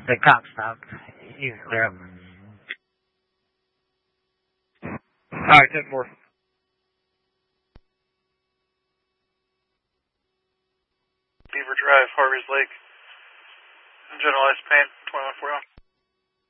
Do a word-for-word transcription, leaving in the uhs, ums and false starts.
The cop stopped. You can clear up. Alright, ten four. Beaver Drive, Harvey's Lake. Generalized pain, twenty-one forty-one.